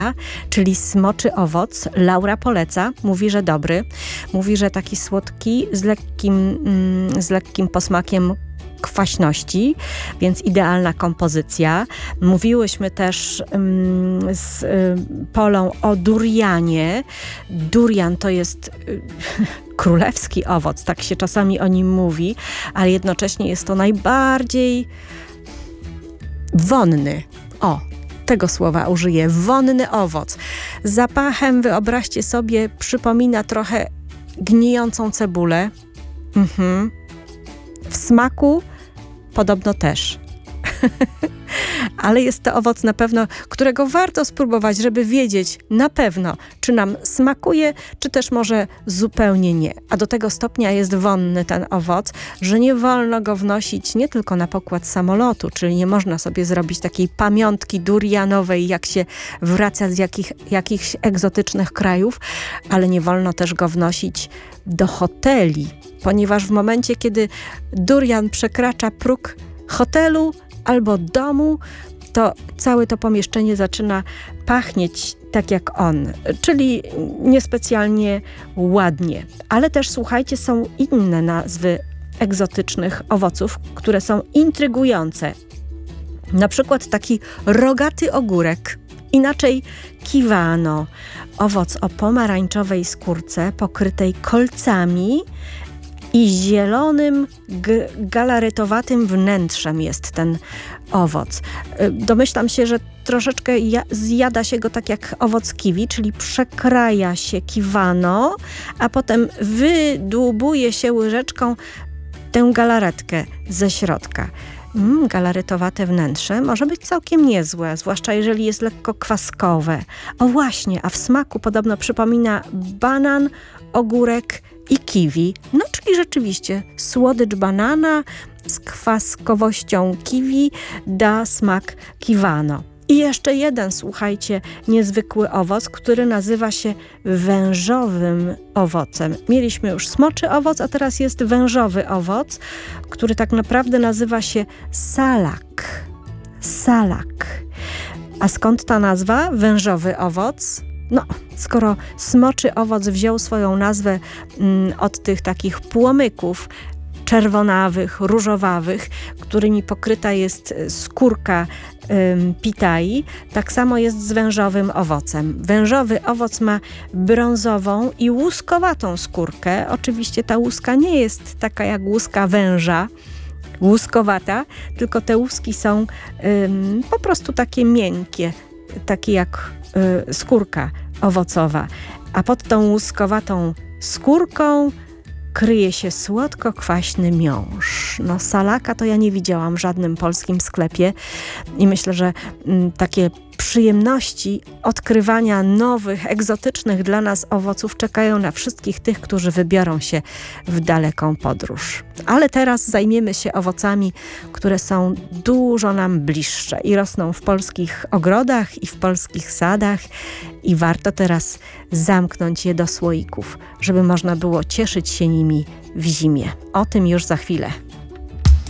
czyli smoczy owoc. Laura poleca, mówi, że dobry. Mówi, że taki słodki, z lekkim posmakiem kwaśności, więc idealna kompozycja. Mówiłyśmy też z Polą o durianie. Durian to jest królewski owoc, tak się czasami o nim mówi, ale jednocześnie jest to najbardziej wonny. Tego słowa użyję. Wonny owoc. Zapachem, wyobraźcie sobie, przypomina trochę gnijącą cebulę. W smaku podobno też. Ale jest to owoc na pewno, którego warto spróbować, żeby wiedzieć na pewno, czy nam smakuje, czy też może zupełnie nie. A do tego stopnia jest wonny ten owoc, że nie wolno go wnosić nie tylko na pokład samolotu, czyli nie można sobie zrobić takiej pamiątki durianowej, jak się wraca z jakichś egzotycznych krajów, ale nie wolno też go wnosić do hoteli, ponieważ w momencie, kiedy durian przekracza próg hotelu albo domu, to całe to pomieszczenie zaczyna pachnieć tak jak on, czyli niespecjalnie ładnie. Ale też, słuchajcie, są inne nazwy egzotycznych owoców, które są intrygujące. Na przykład taki rogaty ogórek, inaczej kiwano. Owoc o pomarańczowej skórce pokrytej kolcami i zielonym, galaretowatym wnętrzem jest ten owoc. Domyślam się, że troszeczkę zjada się go tak jak owoc kiwi, czyli przekraja się kiwano, a potem wydłubuje się łyżeczką tę galaretkę ze środka. Galaretowate wnętrze może być całkiem niezłe, zwłaszcza jeżeli jest lekko kwaskowe. O właśnie, a w smaku podobno przypomina banan, ogórek i kiwi. No, czyli rzeczywiście słodycz banana z kwaskowością kiwi da smak kiwano. I jeszcze jeden, słuchajcie, niezwykły owoc, który nazywa się wężowym owocem. Mieliśmy już smoczy owoc, a teraz jest wężowy owoc, który tak naprawdę nazywa się salak. Salak. A skąd ta nazwa? Wężowy owoc? No, skoro smoczy owoc wziął swoją nazwę od tych takich płomyków czerwonawych, różowawych, którymi pokryta jest skórka pitai, tak samo jest z wężowym owocem. Wężowy owoc ma brązową i łuskowatą skórkę. Oczywiście ta łuska nie jest taka jak łuska węża, łuskowata, tylko te łuski są po prostu takie miękkie, takie jak skórka owocowa. A pod tą łuskowatą skórką kryje się słodko-kwaśny miąższ. No, salaka to ja nie widziałam w żadnym polskim sklepie i myślę, że takie przyjemności odkrywania nowych, egzotycznych dla nas owoców czekają na wszystkich tych, którzy wybiorą się w daleką podróż. Ale teraz zajmiemy się owocami, które są dużo nam bliższe i rosną w polskich ogrodach i w polskich sadach i warto teraz zamknąć je do słoików, żeby można było cieszyć się nimi w zimie. O tym już za chwilę.